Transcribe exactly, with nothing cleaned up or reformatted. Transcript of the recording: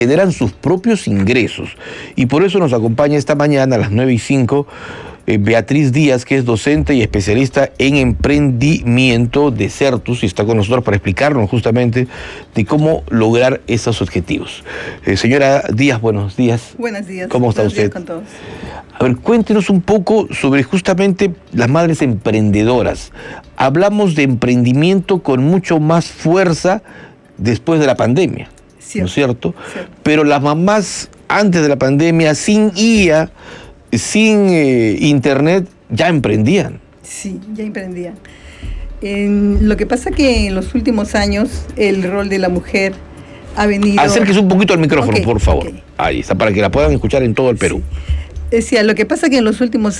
generan sus propios ingresos. Y por eso nos acompaña esta mañana a las nueve y cinco eh, Beatriz Díaz, que es docente y especialista en emprendimiento de Certus, y está con nosotros para explicarnos justamente de cómo lograr esos objetivos. Eh, señora Díaz, buenos días. Buenos días. ¿Cómo está Buenos usted? días con todos. A ver, cuéntenos un poco sobre justamente las madres emprendedoras. Hablamos de emprendimiento con mucho más fuerza después de la pandemia. Cierto, ¿No es cierto? cierto? Pero las mamás antes de la pandemia, sin I A, sin eh, internet, ya emprendían. Sí, ya emprendían. En, lo que pasa que en los últimos años el rol de la mujer ha venido... Acérquese un poquito al micrófono, Okay, por favor. okay. Ahí está, para que la puedan escuchar en todo el Perú. Sí. Decía, lo que pasa que en los últimos